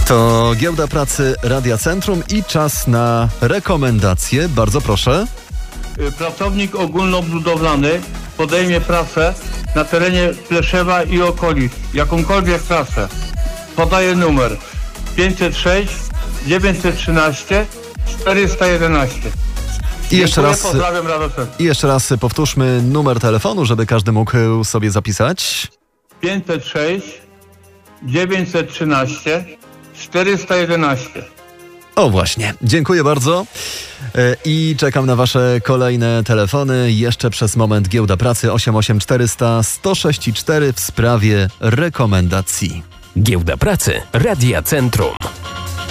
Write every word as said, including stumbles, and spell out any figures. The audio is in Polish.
To Giełda Pracy Radia Centrum i czas na rekomendacje. Bardzo proszę. Pracownik ogólnobudowlany podejmie pracę na terenie Pleszewa i okolic, jakąkolwiek pracę. Podaje numer pięćset sześć dziewięćset trzynaście czterysta jedenaście. I jeszcze raz, pozdrawiam Radosław. I jeszcze raz powtórzmy numer telefonu, żeby każdy mógł sobie zapisać. pięćset sześć dziewięćset trzynaście czterysta jedenaście. O właśnie, dziękuję bardzo i czekam na wasze kolejne telefony. Jeszcze przez moment Giełda Pracy osiem osiem czterysta sto sześć cztery w sprawie rekomendacji. Giełda Pracy Radia Centrum.